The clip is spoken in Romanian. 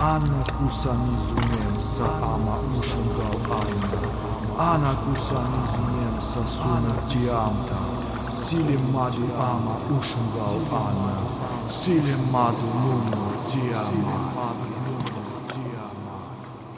Ana kusanizunem sa ama ushungao aina. Ana kusanizunem sa suna tiamta. Silim madu ama ushungao ana. Silim madu lumo tiama.